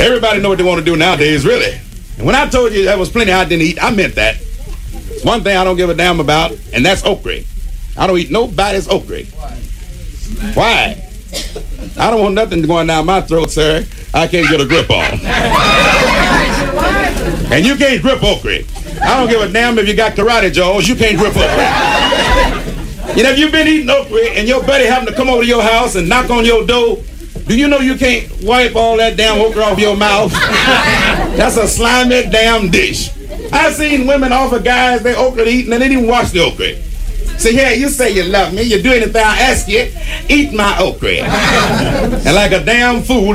Everybody know what they want to do nowadays, really. And when I told you there was plenty I didn't eat, I meant that. One thing I don't give a damn about, and that's okra. I don't eat nobody's okra. Why? I don't want nothing going down my throat, sir, I can't get a grip on. And you can't grip okra. I don't give a damn if you got karate jaws, you can't grip okra. You know, if you've been eating okra and your buddy happened to come over to your house and knock on your door, do you know you can't wipe all that damn okra off your mouth? That's a slimy damn dish. I've seen women offer guys their okra to eat and they didn't even wash the okra. Say, yeah, you say you love me, you do anything I ask you, eat my okra. And like a damn fool,